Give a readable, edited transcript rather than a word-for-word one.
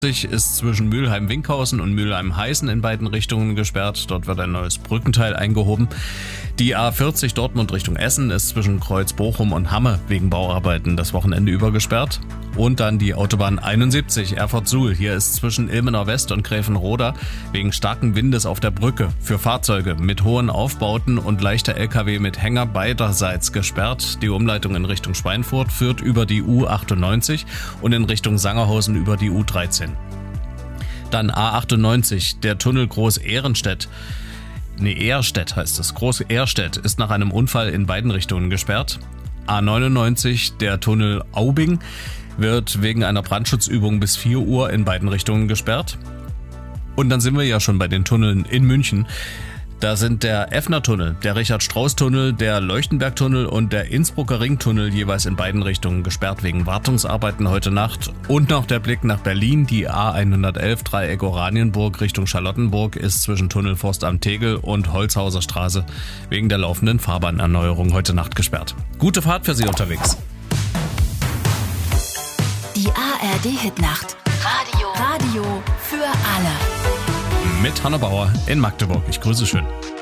ist zwischen Mülheim-Winkhausen und Mülheim-Heißen in beiden Richtungen gesperrt. Dort wird ein neues Brückenteil eingehoben. Die A40 Dortmund Richtung Essen ist zwischen Kreuz-Bochum und Hamme wegen Bauarbeiten das Wochenende über gesperrt. Und dann die Autobahn 71 Erfurt-Suhl. Hier ist zwischen Ilmenau West und Gräfenroda wegen starken Windes auf der Brücke für Fahrzeuge mit hohen Aufbauten und leichter LKW mit Hänger beiderseits gesperrt. Die Umleitung in Richtung Schweinfurt führt über die U98 und in Richtung Sangerhausen über die U13. Dann A98, der Tunnel Groß-Ehrenstedt. Ehrstedt heißt es. Groß-Ehrstedt ist nach einem Unfall in beiden Richtungen gesperrt. A99, der Tunnel Aubing, wird wegen einer Brandschutzübung bis 4 Uhr in beiden Richtungen gesperrt. Und dann sind wir ja schon bei den Tunneln in München. Da sind der Effner-Tunnel, der Richard-Strauß-Tunnel, der Leuchtenberg-Tunnel und der Innsbrucker Ringtunnel jeweils in beiden Richtungen gesperrt wegen Wartungsarbeiten heute Nacht. Und noch der Blick nach Berlin. Die A111 Dreieck Oranienburg Richtung Charlottenburg ist zwischen Tunnel Forst am Tegel und Holzhauser Straße wegen der laufenden Fahrbahnerneuerung heute Nacht gesperrt. Gute Fahrt für Sie unterwegs. Die ARD-Hitnacht. Radio für alle. Mit Hanna Bauer in Magdeburg. Ich grüße schön.